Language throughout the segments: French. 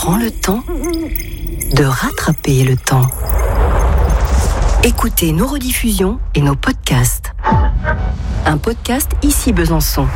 prend le temps de rattraper le temps. Écoutez nos rediffusions et nos podcasts. Un podcast Ici Besançon.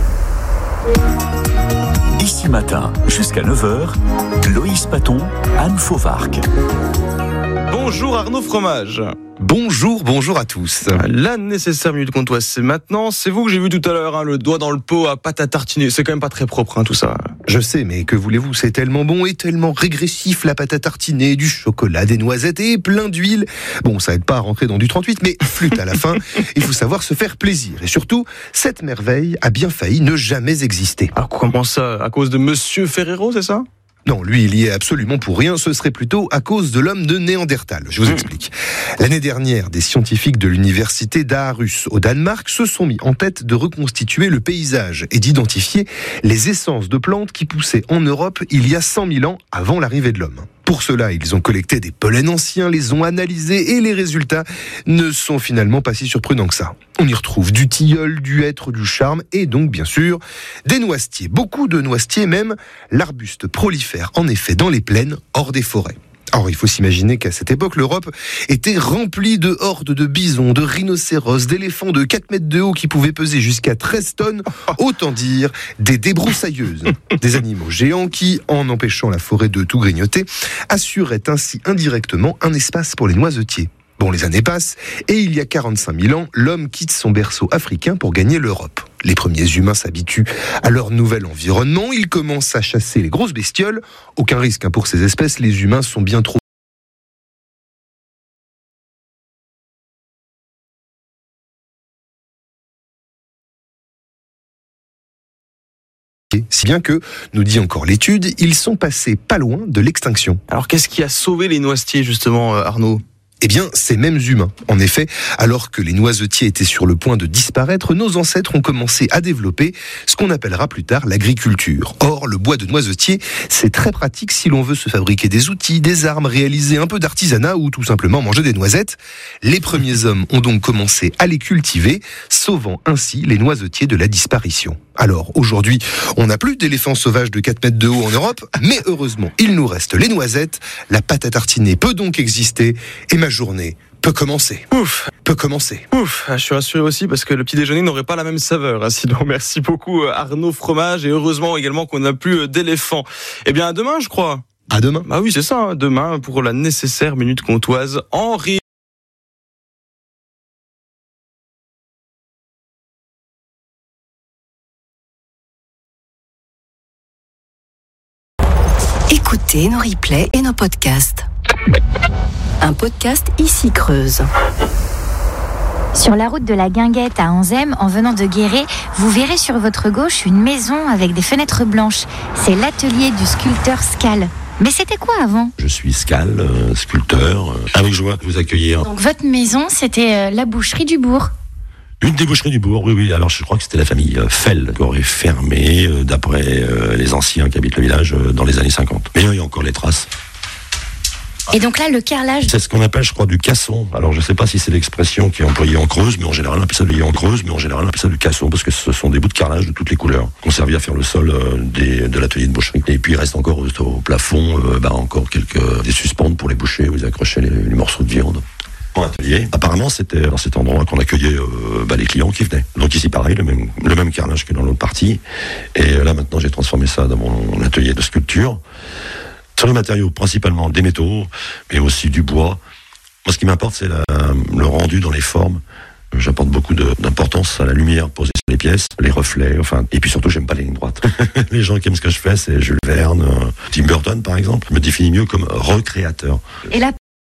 Ici Matin, jusqu'à 9h, Loïs Paton, Anne Fauvargue. Bonjour Arnaud Fromage. Bonjour à tous. La nécessaire minute comptoise, c'est maintenant. C'est vous que j'ai vu tout à l'heure, le doigt dans le pot à pâte à tartiner. C'est quand même pas très propre, tout ça. Je sais, mais que voulez-vous, c'est tellement bon et tellement régressif, la pâte à tartiner, du chocolat, des noisettes et plein d'huile. Bon, ça aide pas à rentrer dans du 38, mais flûte à la fin. Il faut savoir se faire plaisir. Et surtout, cette merveille a bien failli ne jamais exister. Alors comment ça? À cause de Monsieur Ferrero, c'est ça? Non, lui, il y est absolument pour rien. Ce serait plutôt à cause de l'homme de Néandertal. Je vous explique. L'année dernière, des scientifiques de l'université d'Aarhus, au Danemark, se sont mis en tête de reconstituer le paysage et d'identifier les essences de plantes qui poussaient en Europe il y a 100 000 ans avant l'arrivée de l'homme. Pour cela, ils ont collecté des pollens anciens, les ont analysés et les résultats ne sont finalement pas si surprenants que ça. On y retrouve du tilleul, du hêtre, du charme et donc bien sûr des noisetiers. Beaucoup de noisetiers même. L'arbuste prolifère en effet dans les plaines hors des forêts. Or, il faut s'imaginer qu'à cette époque, l'Europe était remplie de hordes de bisons, de rhinocéros, d'éléphants de 4 mètres de haut qui pouvaient peser jusqu'à 13 tonnes. Autant dire des débroussailleuses. Des animaux géants qui, en empêchant la forêt de tout grignoter, assuraient ainsi indirectement un espace pour les noisetiers. Bon, les années passent, et il y a 45 000 ans, l'homme quitte son berceau africain pour gagner l'Europe. Les premiers humains s'habituent à leur nouvel environnement, ils commencent à chasser les grosses bestioles. Aucun risque pour ces espèces, les humains sont bien trop... Si bien que, nous dit encore l'étude, ils sont passés pas loin de l'extinction. Alors qu'est-ce qui a sauvé les noisetiers justement, Arnaud? Eh bien, ces mêmes humains. En effet, alors que les noisetiers étaient sur le point de disparaître, nos ancêtres ont commencé à développer ce qu'on appellera plus tard l'agriculture. Or, le bois de noisetier, c'est très pratique si l'on veut se fabriquer des outils, des armes, réaliser un peu d'artisanat ou tout simplement manger des noisettes. Les premiers hommes ont donc commencé à les cultiver, sauvant ainsi les noisetiers de la disparition. Alors, aujourd'hui, on n'a plus d'éléphants sauvages de 4 mètres de haut en Europe, mais heureusement, il nous reste les noisettes. La pâte à tartiner peut donc exister, et ma journée peut commencer. Peut commencer. Je suis rassuré aussi parce que le petit déjeuner n'aurait pas la même saveur. Sinon, merci beaucoup Arnaud Fromage, et heureusement également qu'on n'a plus d'éléphants. Eh bien, à demain, je crois. À demain. Ah oui, c'est ça, demain, pour la nécessaire minute comptoise. Écoutez nos replays et nos podcasts. Un podcast Ici Creuse. Sur la route de la Guinguette à Anzem, en venant de Guéret, vous verrez sur votre gauche une maison avec des fenêtres blanches. C'est l'atelier du sculpteur Scal. Mais c'était quoi avant? Je suis Scal, sculpteur. Avec joie de vous accueillir. Donc votre maison, c'était la boucherie du bourg. Une des boucheries du bourg, oui. Alors je crois que c'était la famille Fell qui aurait fermé, d'après les anciens qui habitent le village, dans les années 50. Mais il y a encore les traces. Et donc là, le carrelage... C'est ce qu'on appelle, je crois, du casson. Alors je ne sais pas si c'est l'expression qui est employée en Creuse, mais en général on appelle ça du casson, parce que ce sont des bouts de carrelage de toutes les couleurs, qui ont servi à faire le sol de l'atelier de boucherie. Et puis il reste encore au plafond, encore des suspentes pour les boucher, où ils accrochaient les morceaux de viande. Atelier. Apparemment, c'était dans cet endroit qu'on accueillait les clients qui venaient. Donc ici, pareil, le même carrelage que dans l'autre partie. Et là, maintenant, j'ai transformé ça dans mon atelier de sculpture. Sur les matériaux, principalement des métaux, mais aussi du bois. Moi, ce qui m'importe, c'est le rendu dans les formes. J'apporte beaucoup d'importance à la lumière posée sur les pièces, les reflets, et puis surtout, j'aime pas les lignes droites. Les gens qui aiment ce que je fais, c'est Jules Verne, Tim Burton, par exemple, me définit mieux comme recréateur. Et là,